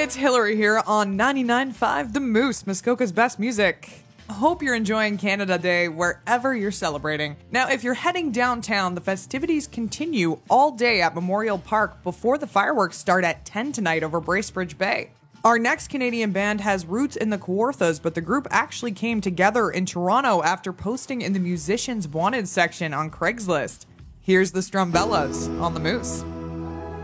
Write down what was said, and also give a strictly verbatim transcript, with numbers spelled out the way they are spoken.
it's Hillary here on ninety-nine point five The Moose, Muskoka's best music. Hope you're enjoying Canada Day wherever you're celebrating. Now, if you're heading downtown, the festivities continue all day at Memorial Park before the fireworks start at ten tonight over Bracebridge Bay. Our next Canadian band has roots in the Kawarthas, but the group actually came together in Toronto after posting in the Musicians Wanted section on Craigslist. Here's the Strumbellas on The Moose.